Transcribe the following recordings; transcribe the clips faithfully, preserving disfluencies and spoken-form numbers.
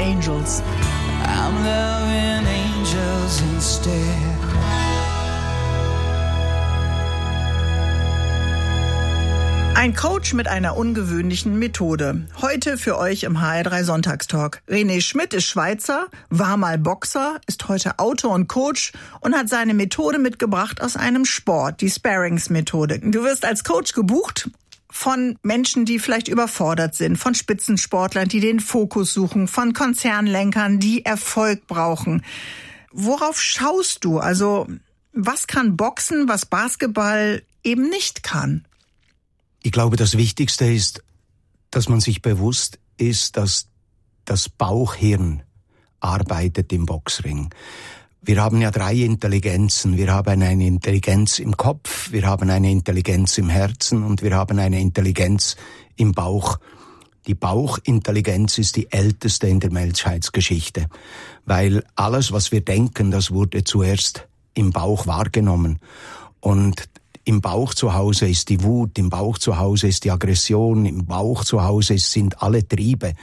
Angels. I'm loving angels instead. Ein Coach mit einer ungewöhnlichen Methode. Heute für euch im H R drei Sonntagstalk. René Schmidt ist Schweizer, war mal Boxer, ist heute Autor und Coach und hat seine Methode mitgebracht aus einem Sport, die Sparrings-Methode. Du wirst als Coach gebucht von Menschen, die vielleicht überfordert sind, von Spitzensportlern, die den Fokus suchen, von Konzernlenkern, die Erfolg brauchen. Worauf schaust du? Also, was kann Boxen, was Basketball eben nicht kann? Ich glaube, das Wichtigste ist, dass man sich bewusst ist, dass das Bauchhirn arbeitet im Boxring. Wir haben ja drei Intelligenzen. Wir haben eine Intelligenz im Kopf, wir haben eine Intelligenz im Herzen und wir haben eine Intelligenz im Bauch. Die Bauchintelligenz ist die älteste in der Menschheitsgeschichte, weil alles, was wir denken, das wurde zuerst im Bauch wahrgenommen. Und im Bauch zu Hause ist die Wut, im Bauch zu Hause ist die Aggression, im Bauch zu Hause sind alle Triebe.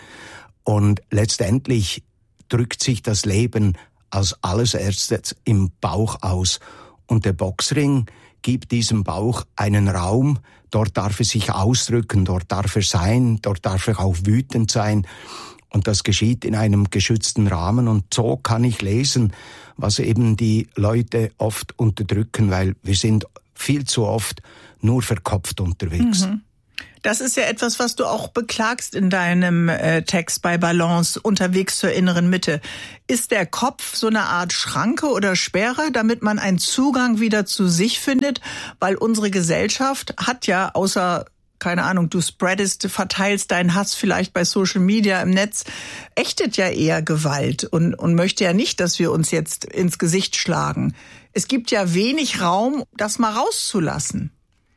Und letztendlich drückt sich das Leben als alles erstes im Bauch aus. Und der Boxring gibt diesem Bauch einen Raum, dort darf er sich ausdrücken, dort darf er sein, dort darf er auch wütend sein. Und das geschieht in einem geschützten Rahmen. Und so kann ich lesen, was eben die Leute oft unterdrücken, weil wir sind viel zu oft nur verkopft unterwegs. Mhm. Das ist ja etwas, was du auch beklagst in deinem äh, Text bei Balance, unterwegs zur inneren Mitte. Ist der Kopf so eine Art Schranke oder Sperre, damit man einen Zugang wieder zu sich findet? Weil unsere Gesellschaft hat ja außer, keine Ahnung, du spreadest, verteilst deinen Hass vielleicht bei Social Media im Netz, ächtet ja eher Gewalt und, und möchte ja nicht, dass wir uns jetzt ins Gesicht schlagen. Es gibt ja wenig Raum, das mal rauszulassen.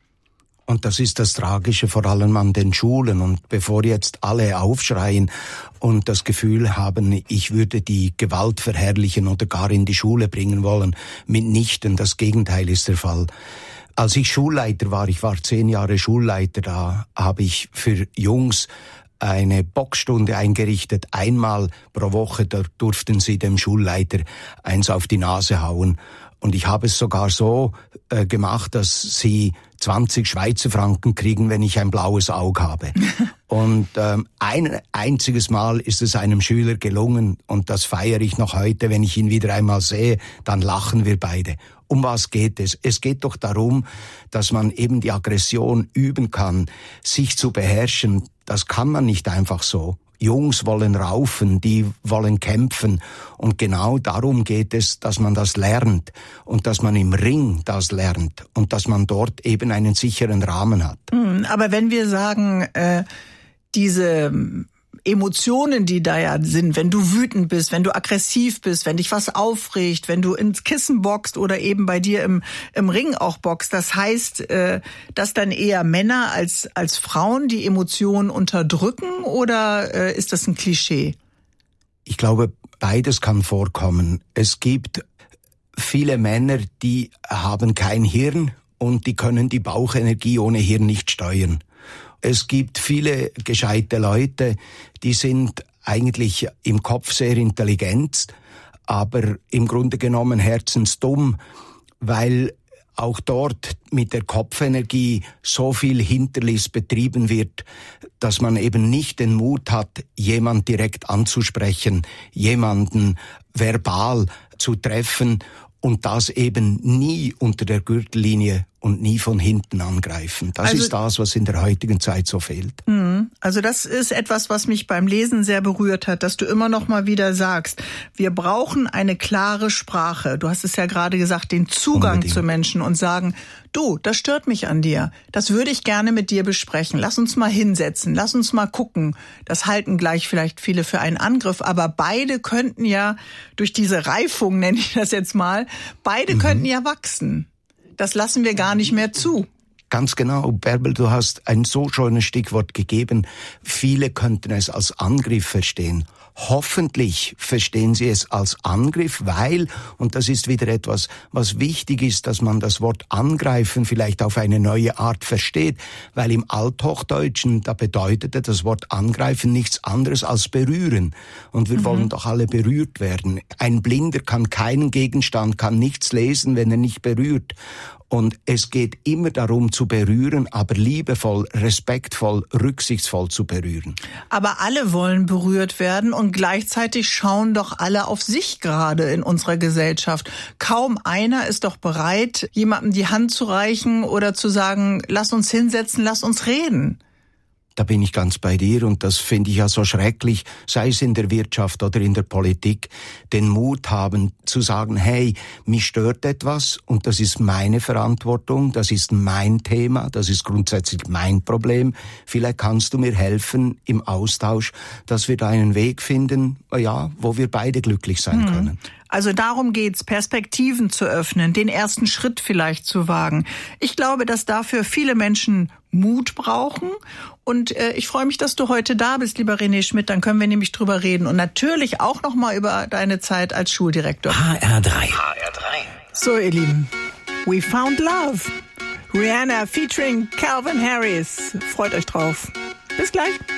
Und das ist das Tragische vor allem an den Schulen. Und bevor jetzt alle aufschreien und das Gefühl haben, ich würde die Gewalt verherrlichen oder gar in die Schule bringen wollen, mitnichten, das Gegenteil ist der Fall. Als ich Schulleiter war, ich war zehn Jahre Schulleiter, da habe ich für Jungs eine Boxstunde eingerichtet. Einmal pro Woche, da durften sie dem Schulleiter eins auf die Nase hauen. Und ich habe es sogar so äh, gemacht, dass sie zwanzig Schweizer Franken kriegen, wenn ich ein blaues Auge habe. Und ähm, ein einziges Mal ist es einem Schüler gelungen und das feiere ich noch heute, wenn ich ihn wieder einmal sehe, dann lachen wir beide. Um was geht es? Es geht doch darum, dass man eben die Aggression üben kann, sich zu beherrschen. Das kann man nicht einfach so. Jungs wollen raufen, die wollen kämpfen. Und genau darum geht es, dass man das lernt und dass man im Ring das lernt und dass man dort eben einen sicheren Rahmen hat. Aber wenn wir sagen, äh, diese Emotionen, die da ja sind, wenn du wütend bist, wenn du aggressiv bist, wenn dich was aufregt, wenn du ins Kissen boxt oder eben bei dir im im Ring auch boxt, das heißt, äh, dass dann eher Männer als als Frauen die Emotionen unterdrücken oder äh, ist das ein Klischee? Ich glaube, beides kann vorkommen. Es gibt viele Männer, die haben kein Hirn und die können die Bauchenergie ohne Hirn nicht steuern. Es gibt viele gescheite Leute, die sind eigentlich im Kopf sehr intelligent, aber im Grunde genommen herzensdumm, weil auch dort mit der Kopfenergie so viel Hinterliss betrieben wird, dass man eben nicht den Mut hat, jemand direkt anzusprechen, jemanden verbal zu treffen und das eben nie unter der Gürtellinie und nie von hinten angreifen. Das also, ist das, was in der heutigen Zeit so fehlt. Also das ist etwas, was mich beim Lesen sehr berührt hat, dass du immer noch mal wieder sagst, wir brauchen eine klare Sprache. Du hast es ja gerade gesagt, den Zugang Unbedingt. Zu Menschen und sagen, du, das stört mich an dir. Das würde ich gerne mit dir besprechen. Lass uns mal hinsetzen. Lass uns mal gucken. Das halten gleich vielleicht viele für einen Angriff. Aber beide könnten ja durch diese Reifung, nenne ich das jetzt mal, beide mhm. könnten ja wachsen. Das lassen wir gar nicht mehr zu. Ganz genau, Bärbel, du hast ein so schönes Stichwort gegeben. Viele könnten es als Angriff verstehen. Hoffentlich verstehen sie es als Angriff, weil, und das ist wieder etwas, was wichtig ist, dass man das Wort angreifen vielleicht auf eine neue Art versteht, weil im Althochdeutschen, da bedeutete das Wort angreifen nichts anderes als berühren. Und wir mhm. wollen doch alle berührt werden. Ein Blinder kann keinen Gegenstand, kann nichts lesen, wenn er nicht berührt. Und es geht immer darum zu berühren, aber liebevoll, respektvoll, rücksichtsvoll zu berühren. Aber alle wollen berührt werden und gleichzeitig schauen doch alle auf sich gerade in unserer Gesellschaft. Kaum einer ist doch bereit, jemandem die Hand zu reichen oder zu sagen, lass uns hinsetzen, lass uns reden. Da bin ich ganz bei dir und das finde ich ja so schrecklich, sei es in der Wirtschaft oder in der Politik, den Mut haben zu sagen, hey, mich stört etwas und das ist meine Verantwortung, das ist mein Thema, das ist grundsätzlich mein Problem. Vielleicht kannst du mir helfen im Austausch, dass wir da einen Weg finden, ja, wo wir beide glücklich sein hm. können. Also darum geht's, Perspektiven zu öffnen, den ersten Schritt vielleicht zu wagen. Ich glaube, dass dafür viele Menschen Mut brauchen. Und äh, ich freue mich, dass du heute da bist, lieber René Schmidt. Dann können wir nämlich drüber reden. Und natürlich auch noch mal über deine Zeit als Schuldirektor. H R drei. H R drei. So, ihr Lieben, We Found Love. Rihanna featuring Calvin Harris. Freut euch drauf. Bis gleich.